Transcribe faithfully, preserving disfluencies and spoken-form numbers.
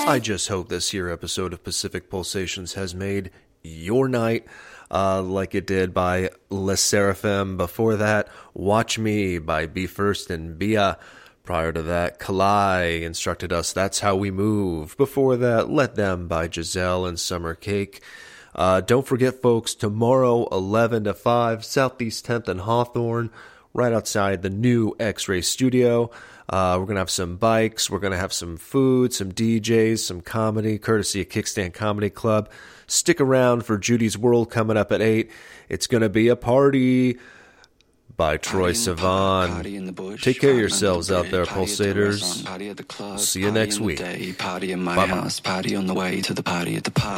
I just hope this here episode of Pacific Pulsations has made your night uh, like it did by Les Seraphim. Before that, Watch Me by Be First and Bia. Prior to that, Kalai instructed us That's How We Move. Before that, Let Them by Giselle and Summer Cake. Uh, don't forget, folks, tomorrow, eleven to five, Southeast tenth and Hawthorne, right outside the new X-Ray Studio. Uh, we're going to have some bikes, we're going to have some food, some D Js, some comedy, courtesy of Kickstand Comedy Club. Stick around for Judy's World coming up at eight. It's going to be a party by Troye Sivan. Take care of yourselves out there, Pulsators. See you next week. Party in my house, party on the way to the party at the park.